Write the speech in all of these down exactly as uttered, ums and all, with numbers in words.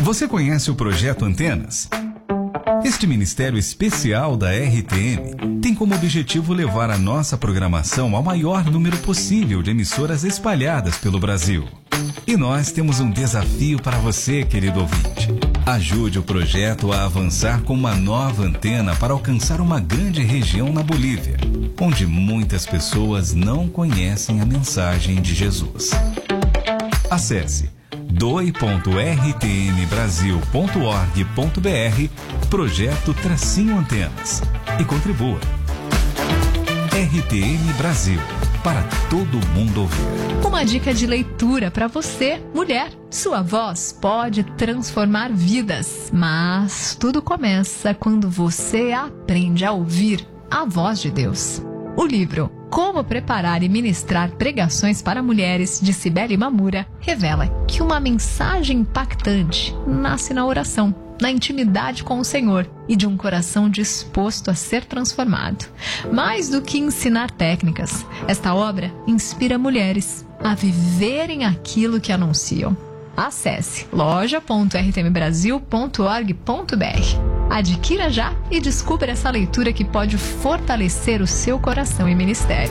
Você conhece o Projeto Antenas? Este ministério especial da R T M tem como objetivo levar a nossa programação ao maior número possível de emissoras espalhadas pelo Brasil. E nós temos um desafio para você, querido ouvinte. Ajude o projeto a avançar com uma nova antena para alcançar uma grande região na Bolívia, onde muitas pessoas não conhecem a mensagem de Jesus. Acesse doe ponto r t m brasil ponto org ponto b r Projeto Tracinho Antenas e contribua. R T M Brasil, para todo mundo ouvir. Uma dica de leitura para você, mulher. Sua voz pode transformar vidas, mas tudo começa quando você aprende a ouvir a voz de Deus. O livro Como Preparar e Ministrar Pregações para Mulheres, de Cibele Mamura, revela que uma mensagem impactante nasce na oração, na intimidade com o Senhor e de um coração disposto a ser transformado. Mais do que ensinar técnicas, esta obra inspira mulheres a viverem aquilo que anunciam. Acesse loja ponto r t m brasil ponto org ponto b r. Adquira já e descubra essa leitura que pode fortalecer o seu coração e ministério.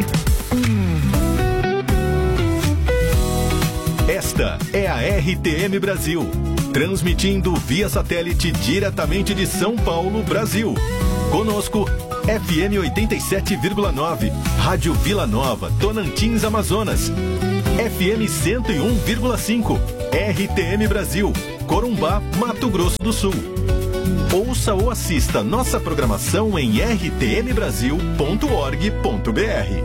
Esta é a R T M Brasil, transmitindo via satélite diretamente de São Paulo, Brasil. Conosco, F M oitenta e sete vírgula nove, Rádio Vila Nova, Tonantins, Amazonas. F M cento e um vírgula cinco, R T M Brasil, Corumbá, Mato Grosso do Sul. Ouça ou assista nossa programação em r t m brasil ponto org ponto b r.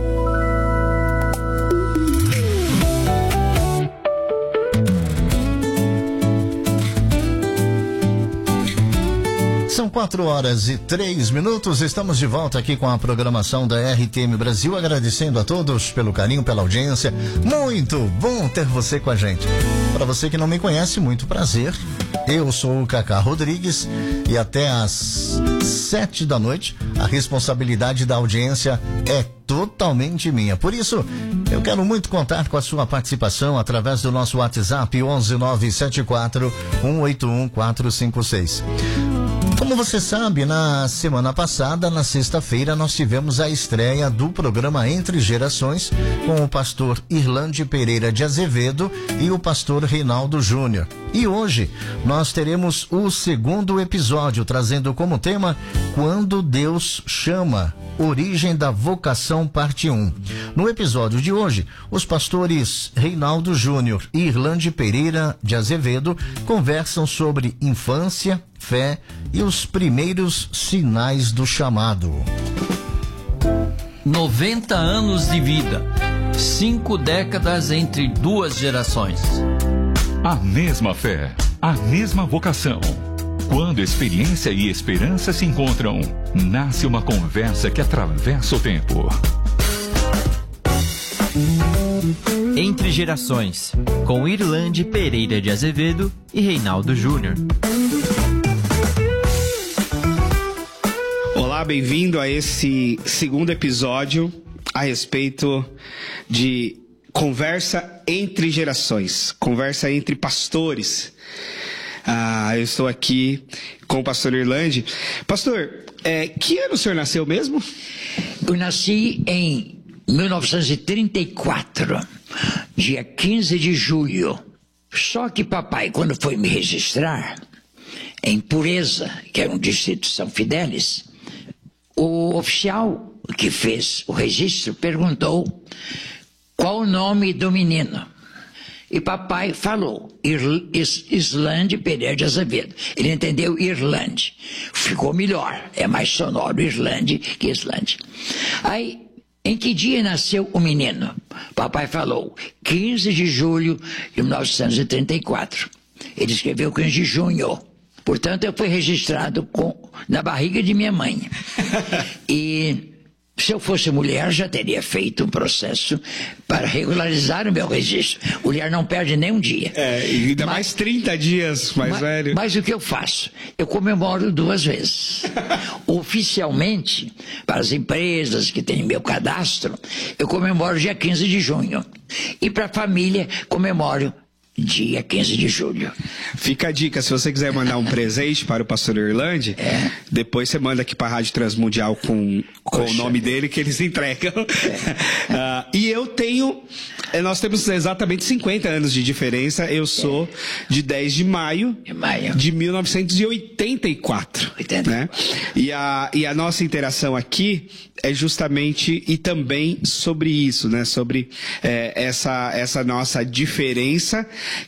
São quatro horas e três minutos, estamos de volta aqui com a programação da R T M Brasil, agradecendo a todos pelo carinho, pela audiência. Muito bom ter você com a gente. Para você que não me conhece, muito prazer. Eu sou o Cacá Rodrigues e até às sete da noite a responsabilidade da audiência é totalmente minha. Por isso, eu quero muito contar com a sua participação através do nosso WhatsApp onze nove sete quatro um oito um quatro cinco seis. Como você sabe, na semana passada, na sexta-feira, nós tivemos a estreia do programa Entre Gerações com o pastor Irlande Pereira de Azevedo e o pastor Reinaldo Júnior. E hoje nós teremos o segundo episódio, trazendo como tema Quando Deus Chama, Origem da Vocação, parte um. No episódio de hoje, os pastores Reinaldo Júnior e Irlande Pereira de Azevedo conversam sobre infância, fé e os primeiros sinais do chamado. noventa anos de vida, cinco décadas entre duas gerações. A mesma fé, a mesma vocação. Quando experiência e esperança se encontram, nasce uma conversa que atravessa o tempo. Entre Gerações, com Irlande Pereira de Azevedo e Reinaldo Júnior. Olá, bem-vindo a esse segundo episódio a respeito de conversa entre gerações, conversa entre pastores. Ah, eu estou aqui com o pastor Irlande. Pastor, é, que ano o senhor nasceu mesmo? Eu nasci em mil novecentos e trinta e quatro, dia quinze de julho. Só que papai, quando foi me registrar em Pureza, que era um distrito de São Fidélis, o oficial que fez o registro perguntou qual o nome do menino. E papai falou, Irlande Pereira de Azevedo. Ele entendeu Irlande. Ficou melhor, é mais sonoro Irlande que Islande. Aí, em que dia nasceu o menino? Papai falou, quinze de julho de mil novecentos e trinta e quatro. Ele escreveu quinze de junho. Portanto, eu fui registrado com, na barriga de minha mãe. E se eu fosse mulher, já teria feito um processo para regularizar o meu registro. Mulher não perde nem um dia. É, e ainda mas, mais trinta dias mais mas, velho. Mas o que eu faço? Eu comemoro duas vezes. Oficialmente, para as empresas que têm meu cadastro, eu comemoro dia quinze de junho. E para a família, comemoro dia quinze de julho. Fica a dica, se você quiser mandar um presente para o pastor Irlande, é. depois você manda aqui para a Rádio Transmundial com, com o nome dele que eles entregam. É. uh, e eu tenho, nós temos exatamente cinquenta anos de diferença, eu sou é. de dez de maio, maio de mil novecentos e oitenta e quatro. oitenta e quatro. Né? E, a, e a nossa interação aqui é justamente e também sobre isso, né? Sobre é, essa, essa nossa diferença,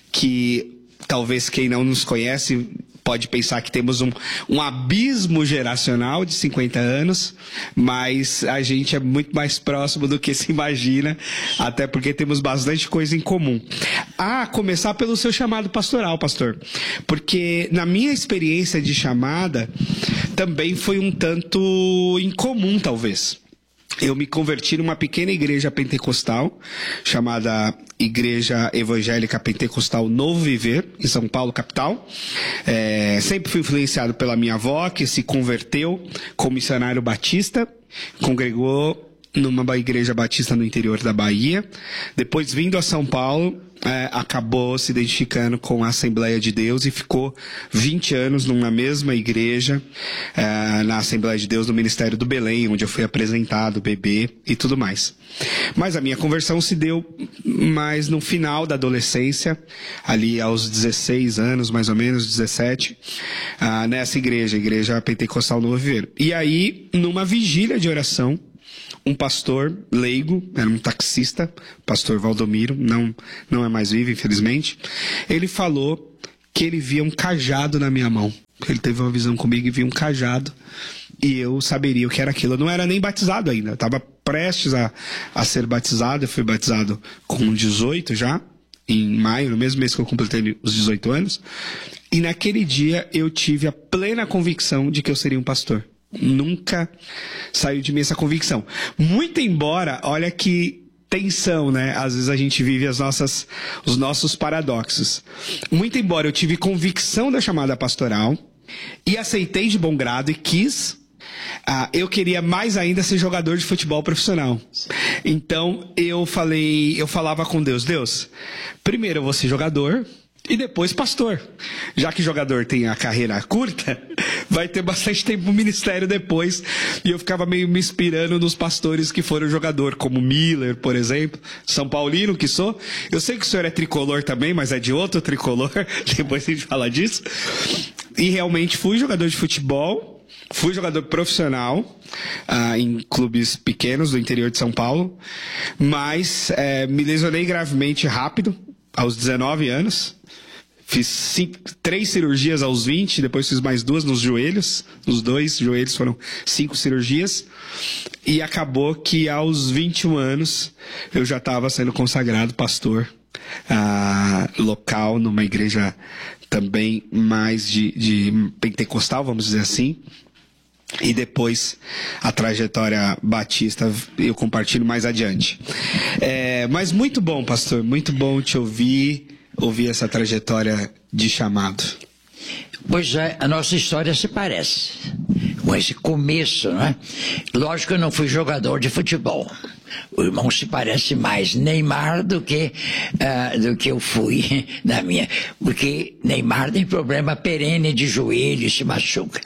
que talvez quem não nos conhece pode pensar que temos um, um abismo geracional de cinquenta anos, mas a gente é muito mais próximo do que se imagina, até porque temos bastante coisa em comum. A começar pelo seu chamado pastoral, pastor, porque na minha experiência de chamada também foi um tanto incomum, talvez. Eu me converti numa pequena igreja pentecostal, chamada Igreja Evangélica Pentecostal Novo Viver, em São Paulo, capital. É, sempre fui influenciado pela minha avó, que se converteu como missionário batista, congregou numa igreja batista no interior da Bahia. Depois, vindo a São Paulo, é, acabou se identificando com a Assembleia de Deus e ficou vinte anos numa mesma igreja, é, na Assembleia de Deus, no Ministério do Belém, onde eu fui apresentado, bebê e tudo mais. Mas a minha conversão se deu mais no final da adolescência, ali aos dezesseis anos, mais ou menos, dezessete, ah, nessa igreja, Igreja Pentecostal Novo Viver. E aí, numa vigília de oração, um pastor leigo, era um taxista, pastor Valdomiro, não, não é mais vivo, infelizmente. Ele falou que ele via um cajado na minha mão. Ele teve uma visão comigo e via um cajado, e eu saberia o que era aquilo. Eu não era nem batizado ainda, eu estava prestes a, a ser batizado. Eu fui batizado com dezoito já, em maio, no mesmo mês que eu completei os dezoito anos. E naquele dia eu tive a plena convicção de que eu seria um pastor. Nunca saiu de mim essa convicção. Muito embora, olha que tensão, né? Às vezes a gente vive as nossas, os nossos paradoxos. Muito embora eu tive convicção da chamada pastoral e aceitei de bom grado e quis, ah, eu queria mais ainda ser jogador de futebol profissional. Então eu falei, eu falava com Deus, Deus, primeiro eu vou ser jogador e depois pastor. Já que jogador tem a carreira curta, vai ter bastante tempo no ministério depois. E eu ficava meio me inspirando nos pastores que foram jogador, como Miller, por exemplo, São Paulino que sou. Eu sei que o senhor é tricolor também, mas é de outro tricolor. Depois a gente fala disso. E realmente fui jogador de futebol, fui jogador profissional ah, em clubes pequenos do interior de São Paulo, mas eh, me lesionei gravemente rápido, aos dezenove anos. Fiz cinco, três cirurgias aos vinte, depois fiz mais duas nos joelhos. Nos dois joelhos foram cinco cirurgias. E acabou que aos vinte e um anos eu já estava sendo consagrado pastor ah, local, numa igreja também mais de, de pentecostal, vamos dizer assim. E depois a trajetória batista eu compartilho mais adiante. É, mas muito bom, pastor, muito bom te ouvir. Ouvir essa trajetória de chamado. Pois é, a nossa história se parece com esse começo, não é? Lógico que eu não fui jogador de futebol. O irmão se parece mais Neymar do que, uh, do que eu fui na minha. Porque Neymar tem problema perene de joelho e se machuca.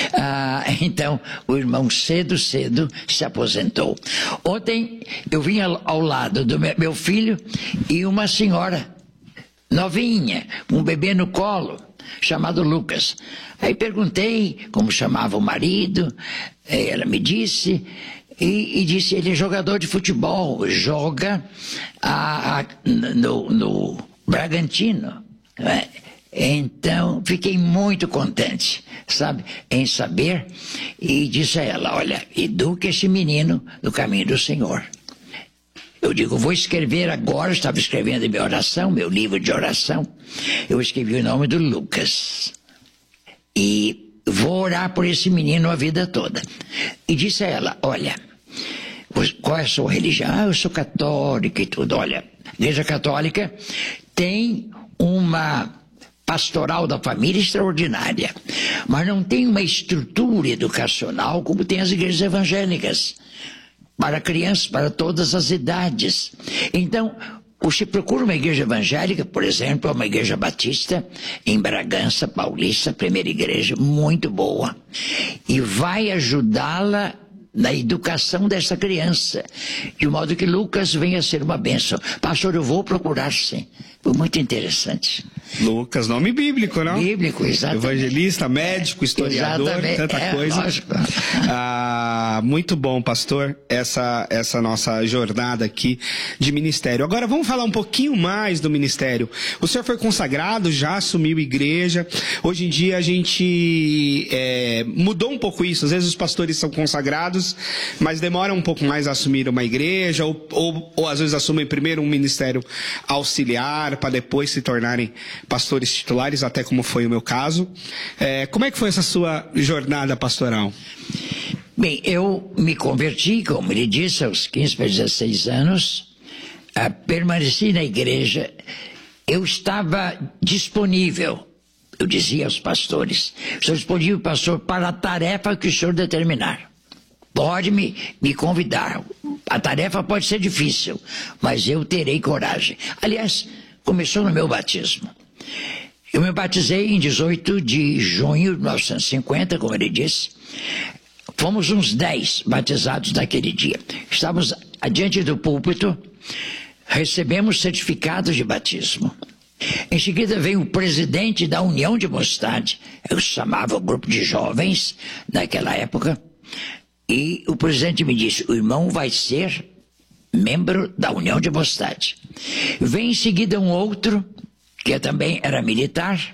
Uh, então, o irmão cedo, cedo se aposentou. Ontem eu vim ao, ao lado do meu, meu filho e uma senhora novinha, um bebê no colo, chamado Lucas. Aí perguntei como chamava o marido, ela me disse, e, e disse, ele é jogador de futebol, joga a, a, no, no Bragantino. Né? Então, fiquei muito contente, sabe, em saber, e disse a ela, olha, eduque esse menino no caminho do Senhor. Eu digo, vou escrever agora, estava escrevendo minha oração, meu livro de oração. Eu escrevi o nome do Lucas. E vou orar por esse menino a vida toda. E disse a ela, olha, qual é a sua religião? Ah, eu sou católica e tudo. Olha, a Igreja Católica tem uma pastoral da família extraordinária, mas não tem uma estrutura educacional como tem as igrejas evangélicas. Para crianças, para todas as idades. Então, Ou se procura uma igreja evangélica, por exemplo, uma igreja batista em Bragança Paulista, primeira igreja, muito boa, e vai ajudá-la na educação dessa criança, de modo que Lucas venha a ser uma bênção. Pastor, eu vou procurar, sim. Foi muito interessante. Lucas, nome bíblico, não? Bíblico, exatamente. Evangelista, médico, historiador, exatamente. tanta é, coisa. Lógico. Ah, muito bom, pastor, essa, essa nossa jornada aqui de ministério. Agora vamos falar um pouquinho mais do ministério. O senhor foi consagrado, já assumiu igreja. Hoje em dia a gente é, mudou um pouco isso. Às vezes os pastores são consagrados, mas demoram um pouco mais a assumir uma igreja, ou, ou, ou às vezes assumem primeiro um ministério auxiliar, para depois se tornarem pastores titulares, até como foi o meu caso. É, como é que foi essa sua jornada pastoral? Bem, eu me converti, como ele disse, aos quinze para dezesseis anos, uh, permaneci na igreja, eu estava disponível, eu dizia aos pastores, estou disponível, pastor, para a tarefa que o senhor determinar. Pode me, me convidar, a tarefa pode ser difícil, mas eu terei coragem. Aliás, começou no meu batismo. Eu me batizei em dezoito de junho de mil novecentos e cinquenta, como ele disse. Fomos uns dez batizados naquele dia. Estávamos adiante do púlpito, recebemos certificados de batismo. Em seguida veio o presidente da União de Mocidade, eu chamava o grupo de jovens naquela época, e o presidente me disse, o irmão vai ser membro da União de Mocidade. Vem em seguida um outro, que também era militar,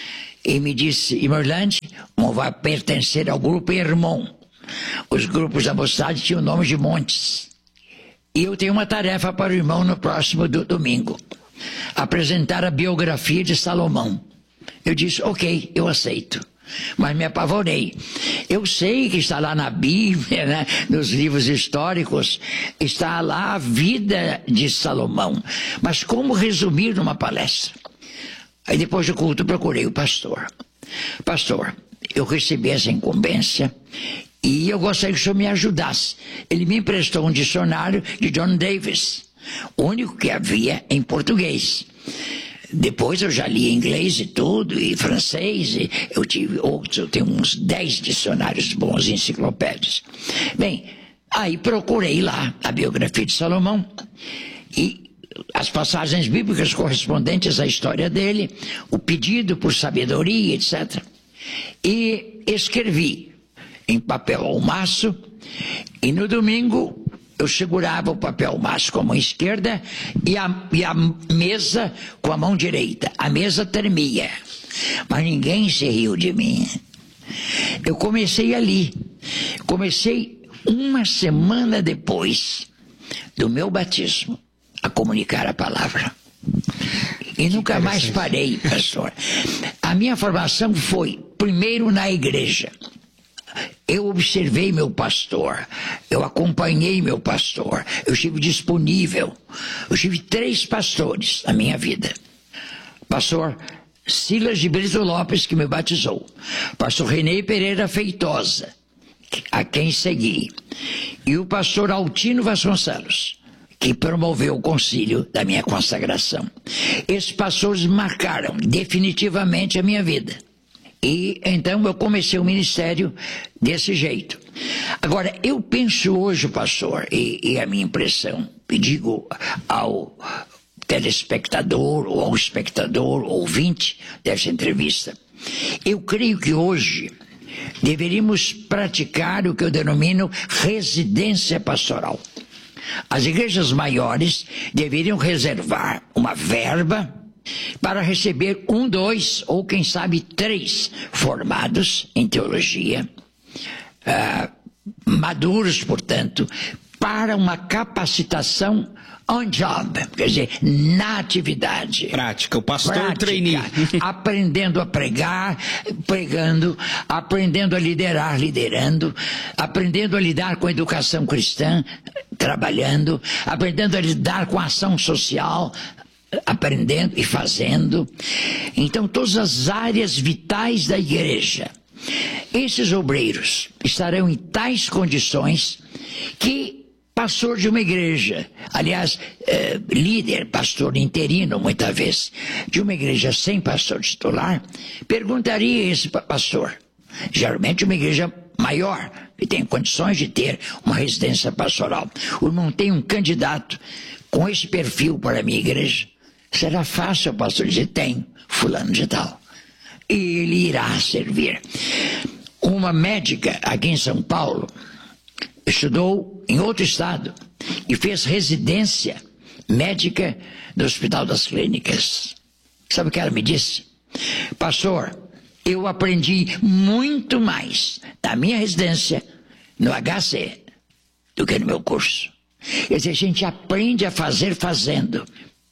e me disse, Imorlande, um vai pertencer ao grupo Irmão. Os grupos da Mocidade tinham nome de montes. E eu tenho uma tarefa para o irmão no próximo do, domingo. Apresentar a biografia de Salomão. Eu disse, ok, eu aceito. Mas me apavorei. Eu sei que está lá na Bíblia, né, nos livros históricos, está lá a vida de Salomão. Mas como resumir numa palestra? Aí depois do culto procurei o pastor. Pastor, eu recebi essa incumbência e eu gostaria que o senhor me ajudasse. Ele me emprestou um dicionário de John Davis, o único que havia em português. Depois eu já li inglês e tudo, e francês, e eu tive outros, eu tenho uns dez dicionários bons, enciclopédias. Bem, aí procurei lá a biografia de Salomão, e as passagens bíblicas correspondentes à história dele, o pedido por sabedoria, etcétera. E escrevi em papel ao maço, e no domingo eu segurava o papel maço com a mão esquerda e a, e a mesa com a mão direita. A mesa tremia, mas ninguém se riu de mim. Eu comecei ali. Comecei uma semana depois do meu batismo a comunicar a palavra. E nunca mais parei, pastor. A minha formação foi primeiro na igreja. Eu observei meu pastor, eu acompanhei meu pastor, eu estive disponível. Eu tive três pastores na minha vida. Pastor Silas de Brito Lopes, que me batizou. Pastor Renê Pereira Feitosa, a quem segui. E o pastor Altino Vasconcelos, que promoveu o concílio da minha consagração. Esses pastores marcaram definitivamente a minha vida. E então eu comecei o ministério desse jeito. Agora, eu penso hoje, pastor, e, e a minha impressão, e digo ao telespectador, ou ao espectador, ouvinte dessa entrevista, eu creio que hoje deveríamos praticar o que eu denomino residência pastoral. As igrejas maiores deveriam reservar uma verba para receber um, dois ou quem sabe três formados em teologia, uh, maduros, portanto, para uma capacitação on job, quer dizer, na atividade. Prática, o pastor Prática, trainee. Aprendendo a pregar, pregando, aprendendo a liderar, liderando, aprendendo a lidar com a educação cristã, trabalhando, aprendendo a lidar com a ação social, aprendendo e fazendo. Então, todas as áreas vitais da igreja, esses obreiros estarão em tais condições que pastor de uma igreja, aliás, eh, líder, pastor interino, muitas vezes, de uma igreja sem pastor titular, perguntaria a esse pastor, geralmente uma igreja maior, que tem condições de ter uma residência pastoral. O irmão tem um candidato com esse perfil para a minha igreja. Será fácil o pastor dizer, tem, fulano de tal. E ele irá servir. Uma médica aqui em São Paulo estudou em outro estado e fez residência médica no Hospital das Clínicas. Sabe o que ela me disse? Pastor, eu aprendi muito mais na minha residência no H C do que no meu curso. Quer dizer, a gente aprende a fazer fazendo.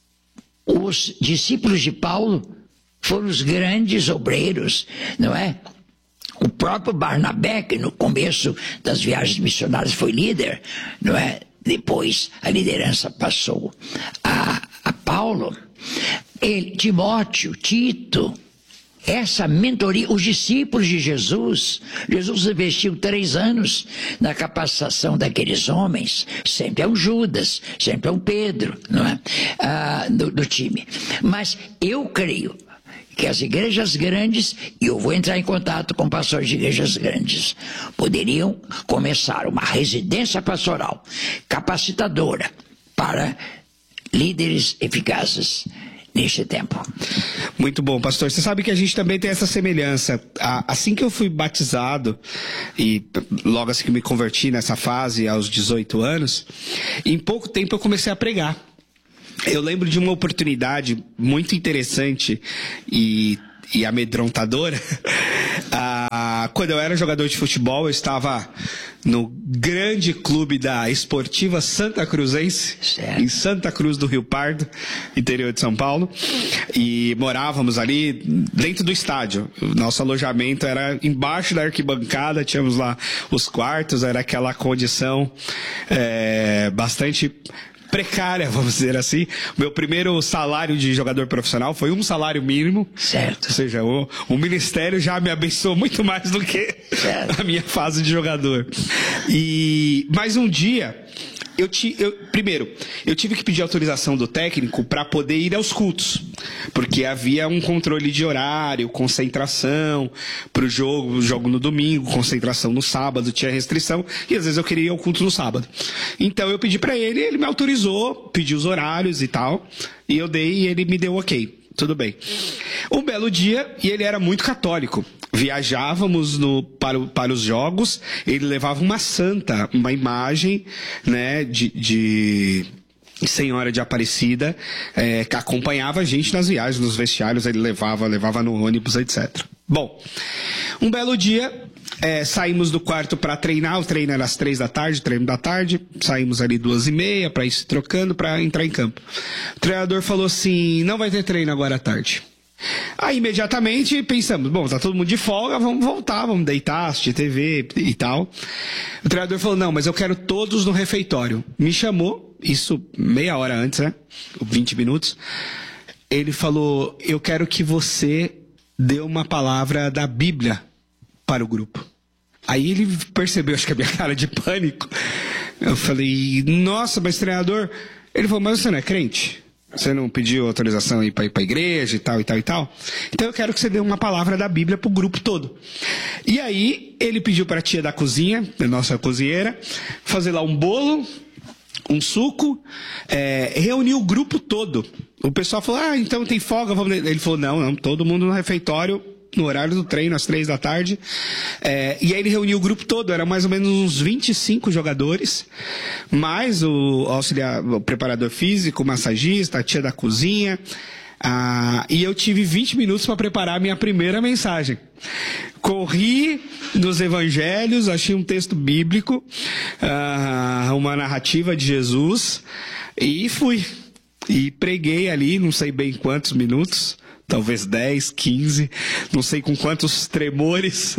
Os discípulos de Paulo foram os grandes obreiros, não é? O próprio Barnabé, que no começo das viagens missionárias foi líder, não é? Depois a liderança passou a, a Paulo. Ele, Timóteo, Tito, essa mentoria, os discípulos de Jesus, Jesus investiu três anos na capacitação daqueles homens, sempre é um Judas, sempre é um Pedro, não é? Ah, do, do time. Mas eu creio que as igrejas grandes, e eu vou entrar em contato com pastores de igrejas grandes, poderiam começar uma residência pastoral capacitadora para líderes eficazes neste tempo. Muito bom, pastor. Você sabe que a gente também tem essa semelhança. Assim que eu fui batizado, e logo assim que me converti nessa fase, aos dezoito anos, em pouco tempo eu comecei a pregar. Eu lembro de uma oportunidade muito interessante e, e amedrontadora. Ah, quando eu era jogador de futebol, eu estava no grande clube da Esportiva Santa Cruzense, certo, em Santa Cruz do Rio Pardo, interior de São Paulo, e morávamos ali dentro do estádio. O nosso alojamento era embaixo da arquibancada, tínhamos lá os quartos, era aquela condição é, bastante precária, vamos dizer assim. Meu primeiro salário de jogador profissional foi um salário mínimo. Certo. Ou seja, o, o ministério já me abençoou muito mais do que certo. A minha fase de jogador. E mais um dia, eu, ti, eu primeiro, eu tive que pedir autorização do técnico para poder ir aos cultos, porque havia um controle de horário, concentração para o jogo, jogo no domingo, concentração no sábado, tinha restrição, e às vezes eu queria ir ao culto no sábado. Então eu pedi para ele, ele me autorizou, pedi os horários e tal, e eu dei e ele me deu ok. Tudo bem. Um belo dia, e ele era muito católico. Viajávamos no, para, para os jogos, ele levava uma santa, uma imagem, né, de, de Senhora de Aparecida, é, que acompanhava a gente nas viagens, nos vestiários, ele levava, levava no ônibus, etcétera. Bom, um belo dia, é, saímos do quarto para treinar, o treino era às três da tarde, treino da tarde, saímos ali duas e meia para ir se trocando, para entrar em campo. O treinador falou assim, não vai ter treino agora à tarde. Aí imediatamente pensamos, bom, tá todo mundo de folga, vamos voltar, vamos deitar, assistir T V e tal. O treinador falou, não, mas eu quero todos no refeitório. Me chamou, isso meia hora antes, né? vinte minutos. Ele falou, eu quero que você dê uma palavra da Bíblia para o grupo. Aí ele percebeu, acho que a minha cara de pânico. Eu falei, nossa, mas treinador... Ele falou, mas você não é crente? Você não pediu autorização aí para ir para a igreja e tal e tal e tal? Então eu quero que você dê uma palavra da Bíblia para o grupo todo. E aí ele pediu para a tia da cozinha, a nossa cozinheira, fazer lá um bolo, um suco, é, reuniu o grupo todo. O pessoal falou, ah, então tem folga, vamos... Ele falou, não, não, todo mundo no refeitório, no horário do treino, às três da tarde. É, e aí ele reuniu o grupo todo, eram mais ou menos uns vinte e cinco jogadores, mais o auxiliar, o preparador físico, o massagista, a tia da cozinha. Ah, e eu tive vinte minutos para preparar a minha primeira mensagem. Corri nos evangelhos, achei um texto bíblico, ah, uma narrativa de Jesus, e fui. E preguei ali, não sei bem quantos minutos, talvez dez, quinze, não sei com quantos tremores,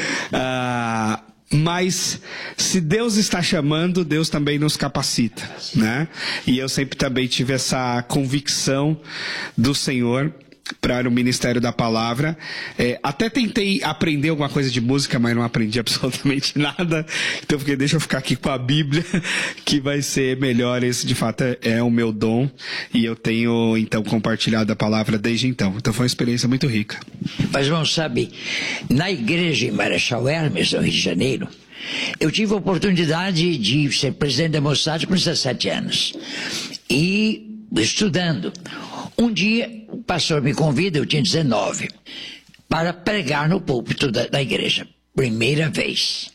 ah, mas se Deus está chamando, Deus também nos capacita, né? E eu sempre também tive essa convicção do Senhor, para o Ministério da Palavra. É, até tentei aprender alguma coisa de música, mas não aprendi absolutamente nada. Então eu fiquei, deixa eu ficar aqui com a Bíblia, que vai ser melhor. Esse de fato é, é o meu dom, e eu tenho então compartilhado a palavra desde então. Então foi uma experiência muito rica. Mas irmão, sabe, na igreja em Marechal Hermes, no Rio de Janeiro, eu tive a oportunidade de ser presidente da Mossad com dezessete anos. E estudando. Um dia, o pastor me convida, eu tinha dezenove, para pregar no púlpito da, da igreja. Primeira vez.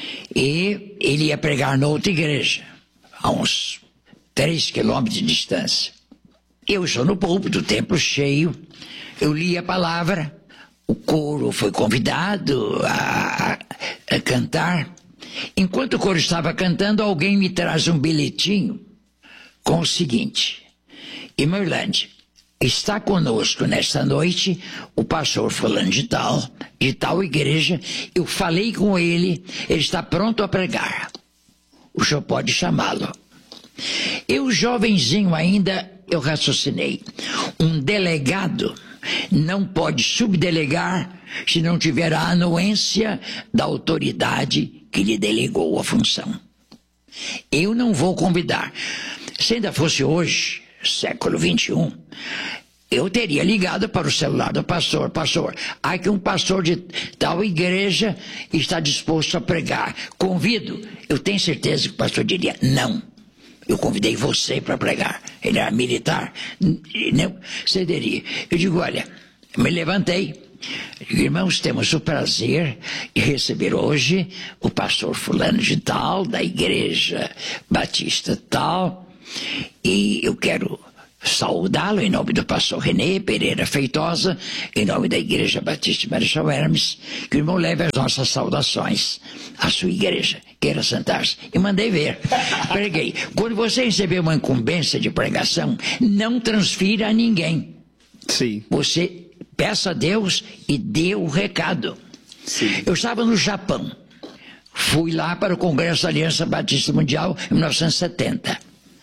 E ele ia pregar na outra igreja, a uns três quilômetros de distância. Eu estou no púlpito, o templo cheio, eu li a palavra, o coro foi convidado a, a, a cantar. Enquanto o coro estava cantando, alguém me traz um bilhetinho com o seguinte: irmão Irlande, está conosco nesta noite o pastor fulano de tal, de tal igreja, eu falei com ele, ele está pronto a pregar. O senhor pode chamá-lo. Eu, jovenzinho ainda, eu raciocinei. Um delegado não pode subdelegar se não tiver a anuência da autoridade que lhe delegou a função. Eu não vou convidar. Se ainda fosse hoje, século vinte e um, eu teria ligado para o celular do pastor. Pastor, há que um pastor de tal igreja está disposto a pregar. Convido. Eu tenho certeza que o pastor diria, não. Eu convidei você para pregar. Ele era militar. Não cederia. Eu digo, olha, eu me levantei. Digo, irmãos, temos o prazer de receber hoje o pastor fulano de tal, da igreja batista tal. E eu quero saudá-lo em nome do pastor René Pereira Feitosa, em nome da Igreja Batista de Marechal Hermes, que o irmão leve as nossas saudações à sua igreja. Queira sentar-se. E mandei ver. Preguei. Quando você receber uma incumbência de pregação, não transfira a ninguém. Sim. Você peça a Deus e dê o recado. Sim. Eu estava no Japão. Fui lá para o Congresso da Aliança Batista Mundial em mil novecentos e setenta.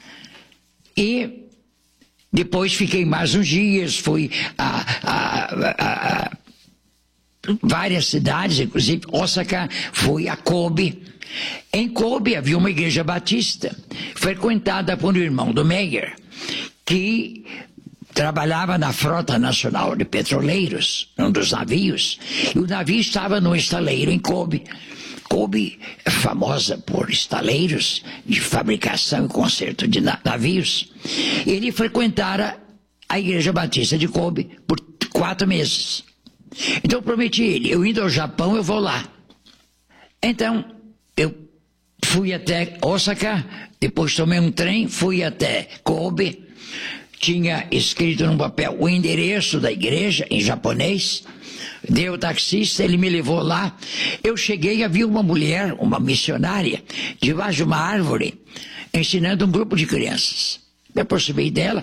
E depois fiquei mais uns dias, fui a, a, a, a várias cidades, inclusive Osaka, fui a Kobe. Em Kobe havia uma igreja batista, frequentada por um irmão do Meyer, que trabalhava na Frota Nacional de Petroleiros, um dos navios, e o navio estava no estaleiro em Kobe. Kobe é famosa por estaleiros de fabricação e conserto de navios. Ele frequentara a Igreja Batista de Kobe por quatro meses. Então eu prometi a ele, eu indo ao Japão, eu vou lá. Então, eu fui até Osaka, depois tomei um trem, fui até Kobe, tinha escrito num papel o endereço da igreja em japonês. Deu o taxista, ele me levou lá. Eu cheguei e havia uma mulher, uma missionária, debaixo de uma árvore, ensinando um grupo de crianças. Me aproximei dela,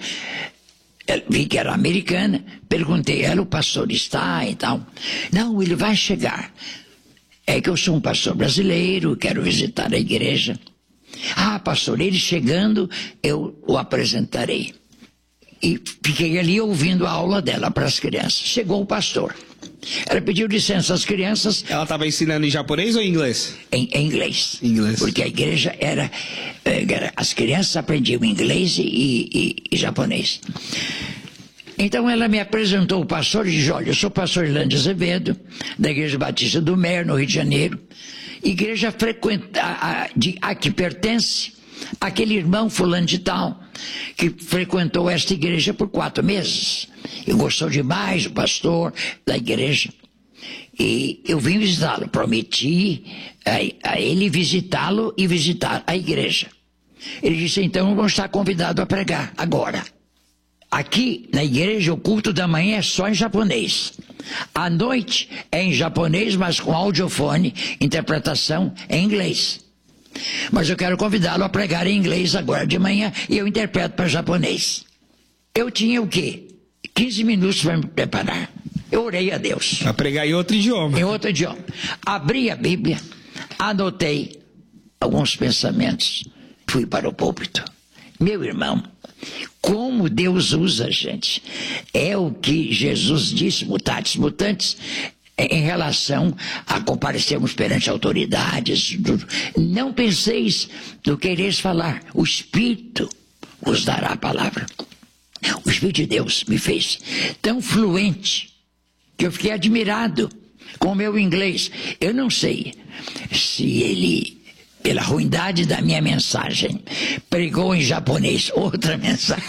vi que era americana, perguntei a ela, o pastor está e tal. Não, ele vai chegar. É que eu sou um pastor brasileiro, quero visitar a igreja. Ah, pastor, ele chegando, eu o apresentarei. E fiquei ali ouvindo a aula dela para as crianças. Chegou o pastor. Ela pediu licença às crianças. Ela estava ensinando em japonês ou em inglês? Em, em inglês. Inglês. Porque a igreja era, era... As crianças aprendiam inglês e, e, e japonês. Então ela me apresentou o pastor e disse, olha, eu sou o pastor Irlande Azevedo, da Igreja Batista do Mer, no Rio de Janeiro. Igreja frequenta, a, de, a que pertence aquele irmão fulano de tal, que frequentou esta igreja por quatro meses. E gostou demais do pastor, da igreja. E eu vim visitá-lo, prometi a, a ele visitá-lo e visitar a igreja. Ele disse, então eu vou estar convidado a pregar agora. Aqui na igreja o culto da manhã é só em japonês. À noite é em japonês, mas com audiofone, interpretação em inglês. Mas eu quero convidá-lo a pregar em inglês agora de manhã e eu interpreto para japonês. Eu tinha o quê? quinze minutos para me preparar. Eu orei a Deus. Para pregar em outro idioma. Em outro idioma. Abri a Bíblia, anotei alguns pensamentos, fui para o púlpito. Meu irmão, como Deus usa a gente. É o que Jesus disse, mutatis mutantes, em relação a comparecermos perante autoridades. Não penseis no quereis falar, o Espírito vos dará a palavra. O Espírito de Deus me fez tão fluente que eu fiquei admirado com o meu inglês. Eu não sei se ele, pela ruindade da minha mensagem, pregou em japonês outra mensagem.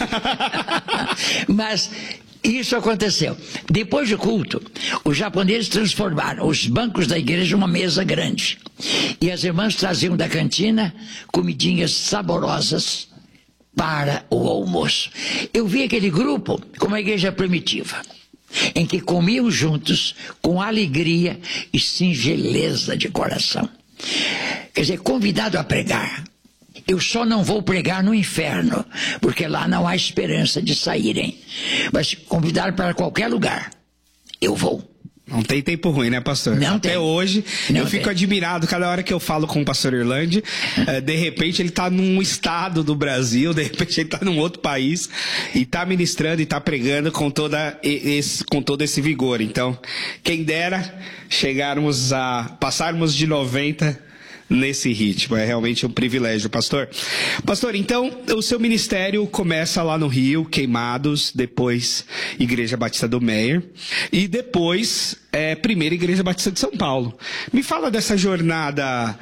Mas isso aconteceu. Depois do culto, os japoneses transformaram os bancos da igreja em uma mesa grande. E as irmãs traziam da cantina comidinhas saborosas para o almoço. Eu vi aquele grupo como uma igreja primitiva, em que comiam juntos com alegria e singeleza de coração. Quer dizer, convidado a pregar. Eu só não vou pregar no inferno, porque lá não há esperança de saírem. Mas convidar para qualquer lugar, eu vou. Não tem tempo ruim, né, pastor? Não Até tem. hoje, Não eu fico tem. admirado. Cada hora que eu falo com o pastor Irlande, eh, de repente ele tá num estado do Brasil, de repente ele tá num outro país, e tá ministrando e tá pregando com, toda esse, com todo esse vigor. Então, quem dera chegarmos a... passarmos de noventa nesse ritmo. É realmente um privilégio, pastor. Pastor, então, o seu ministério começa lá no Rio, Queimados, depois Igreja Batista do Meier, e depois é, Primeira Igreja Batista de São Paulo. Me fala dessa jornada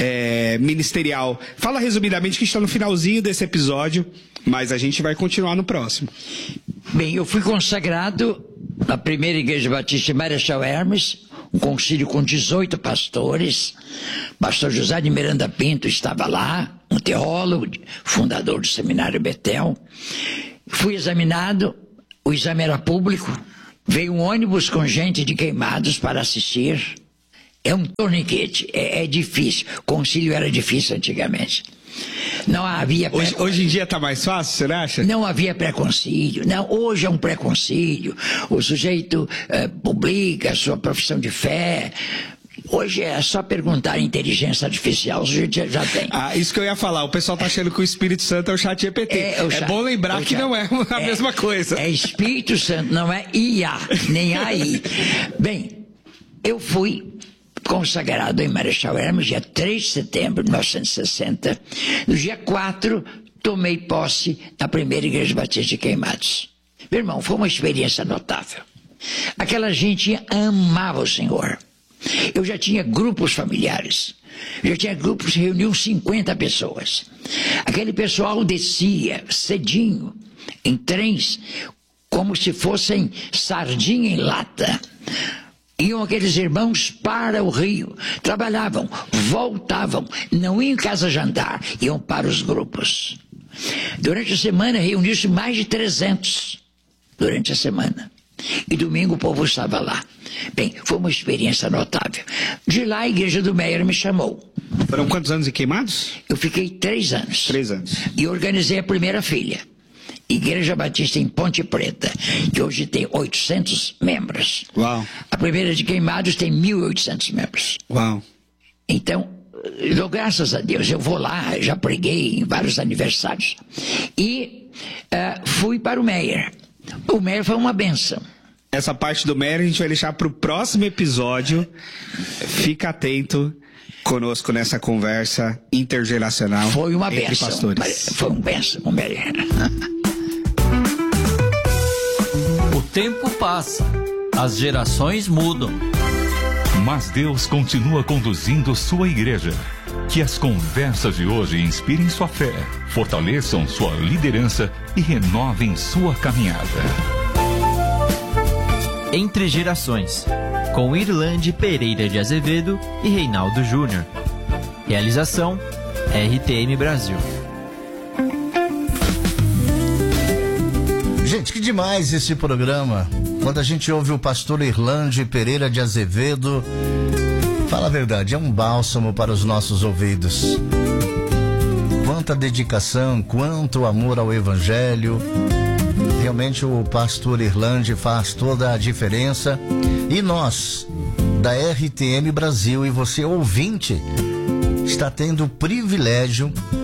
é, ministerial. Fala resumidamente, que está no finalzinho desse episódio, mas a gente vai continuar no próximo. Bem, eu fui consagrado na Primeira Igreja Batista em Marechal Hermes, um concílio com dezoito pastores. Pastor José de Miranda Pinto estava lá, um teólogo, fundador do Seminário Betel. Fui examinado, o exame era público, veio um ônibus com gente de Queimados para assistir. É um torniquete, é, é difícil, concílio era difícil antigamente. Não havia pré... hoje, hoje em dia está mais fácil, você acha? Não havia preconcílio. Não, hoje é um preconcílio. O sujeito eh, publica a sua profissão de fé. Hoje é só perguntar a inteligência artificial, o sujeito já, já tem. Ah, isso que eu ia falar. O pessoal tá achando que o Espírito Santo é o chat G P T. É, é, chat, bom lembrar que chat, não é a é, mesma coisa. É Espírito Santo, não é I A, nem A I. Bem, eu fui consagrado em Marechal Hermes, dia três de setembro de mil novecentos e sessenta. No dia quatro, tomei posse na Primeira Igreja Batista de Queimados. Meu irmão, foi uma experiência notável. Aquela gente amava o Senhor. Eu já tinha grupos familiares. Eu já tinha grupos que reuniam cinquenta pessoas. Aquele pessoal descia cedinho, em trens, como se fossem sardinha em lata. Iam aqueles irmãos para o Rio, trabalhavam, voltavam, não iam em casa jantar, iam para os grupos. Durante a semana reuniu-se mais de trezentos, durante a semana. E domingo o povo estava lá. Bem, foi uma experiência notável. De lá a Igreja do Meier me chamou. Foram quantos anos em Queimados? Eu fiquei três anos. Três anos. E organizei a primeira filha. Igreja Batista em Ponte Preta, que hoje tem oitocentos membros. Uau. A Primeira de Queimados tem mil e oitocentos membros. Uau. Então, eu, graças a Deus, eu vou lá, já preguei em vários aniversários. E uh, fui para o Meier. O Meier foi uma benção. Essa parte do Meier a gente vai deixar para o próximo episódio. Fica atento conosco nessa conversa intergeracional. Foi uma entre benção. Pastores. Foi uma benção, o Meier. O tempo passa, as gerações mudam. Mas Deus continua conduzindo sua igreja. Que as conversas de hoje inspirem sua fé, fortaleçam sua liderança e renovem sua caminhada. Entre Gerações, com Irlande Pereira de Azevedo e Reinaldo Júnior. Realização R T M Brasil. Gente, que demais esse programa. Quando a gente ouve o pastor Irlande Pereira de Azevedo, fala a verdade, é um bálsamo para os nossos ouvidos. Quanta dedicação, quanto amor ao Evangelho. Realmente o pastor Irlande faz toda a diferença. E nós, da R T M Brasil, e você ouvinte, está tendo o privilégio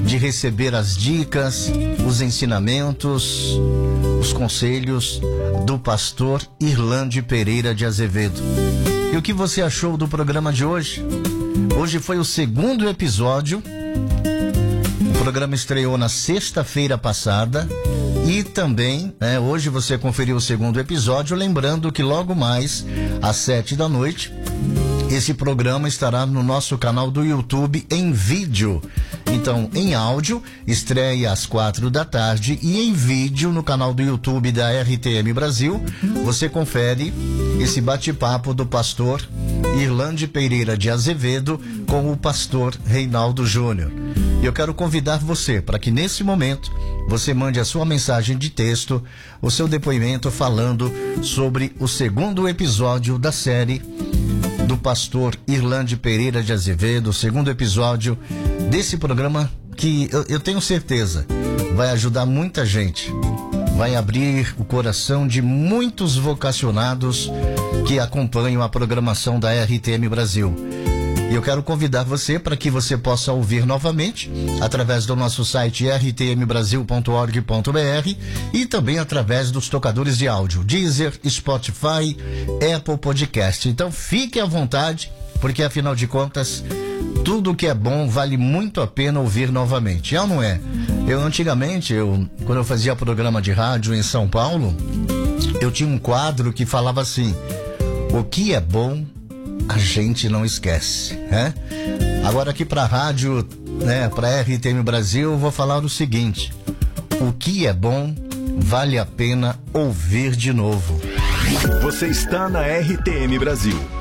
de receber as dicas, os ensinamentos, os conselhos do pastor Irlande Pereira de Azevedo. E o que você achou do programa de hoje? Hoje foi o segundo episódio. O programa estreou na sexta-feira passada e também, né, hoje você conferiu o segundo episódio, lembrando que logo mais às sete da noite esse programa estará no nosso canal do YouTube em vídeo. Então, em áudio, estreia às quatro da tarde e em vídeo no canal do YouTube da R T M Brasil, você confere esse bate-papo do pastor Irlande Pereira de Azevedo com o pastor Reinaldo Júnior. E eu quero convidar você para que nesse momento você mande a sua mensagem de texto, o seu depoimento falando sobre o segundo episódio da série do pastor Irlande Pereira de Azevedo, o segundo episódio desse programa que eu, eu tenho certeza vai ajudar muita gente, vai abrir o coração de muitos vocacionados que acompanham a programação da R T M Brasil. E eu quero convidar você para que você possa ouvir novamente através do nosso site r t m brasil ponto org ponto b r e também através dos tocadores de áudio Deezer, Spotify, Apple Podcast. Então fique à vontade, porque afinal de contas tudo que é bom vale muito a pena ouvir novamente. É ou não é? Eu antigamente, eu, quando eu fazia programa de rádio em São Paulo, eu tinha um quadro que falava assim: o que é bom a gente não esquece, né? Agora aqui para a rádio, né, para R T M Brasil, eu vou falar o seguinte: o que é bom vale a pena ouvir de novo. Você está na R T M Brasil.